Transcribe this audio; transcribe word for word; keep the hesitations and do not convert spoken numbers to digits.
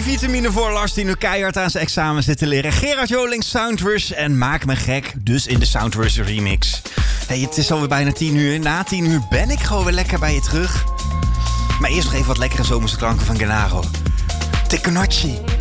vitamine voor Lars die nu keihard aan zijn examen zit te leren. Gerard Joling, Soundrush en Maak Me Gek, dus in de Soundrush remix. Hey, het is alweer bijna tien uur. Na tien uur ben ik gewoon weer lekker bij je terug. Maar eerst nog even wat lekkere zomerse klanken van Gennaro. Tekonocci.